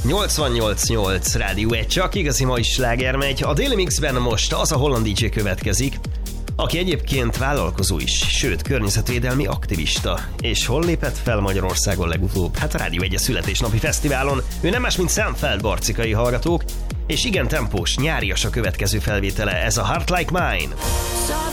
88.8 Rádió 1, csak igazi mai sláger megy. A Daily Mixben most az a holland DJ következik, aki egyébként vállalkozó is, sőt környezetvédelmi aktivista. És hol lépett fel Magyarországon legutóbb? Hát a Rádió 1 születésnapi fesztiválon. Ő nem más, mint Szemfeld barcikai hallgatók, és igen tempós, nyárias a következő felvétele, ez a Heart Like Mine.